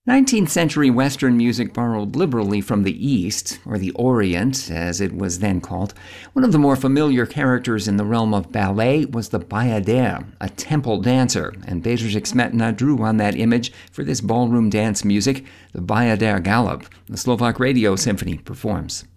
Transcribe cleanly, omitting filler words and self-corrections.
19th century Western music borrowed liberally from the East, or the Orient, as it was then called. One of the more familiar characters in the realm of ballet was the bayadère, a temple dancer, and Bedřich Smetana drew on that image for this ballroom dance music, the Bayadère Galop. The Slovak Radio Symphony performs.